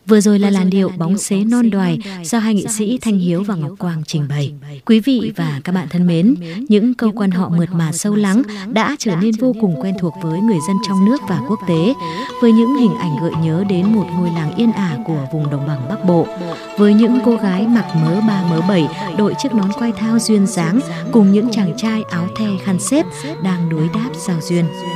Vừa rồi là làn điệu Bóng xế non đoài do hai nghệ sĩ Thanh Hiếu và Ngọc Quang trình bày. Quý vị và các bạn thân mến, những câu quan họ mượt mà sâu lắng đã trở nên vô cùng quen thuộc với người dân trong nước và quốc tế, với những hình ảnh gợi nhớ đến một ngôi làng yên ả của vùng đồng bằng Bắc Bộ, với những cô gái mặc mớ 3 mớ 7 đội chiếc nón quai thao duyên dáng cùng những chàng trai áo the khăn xếp đang đối đáp giao duyên.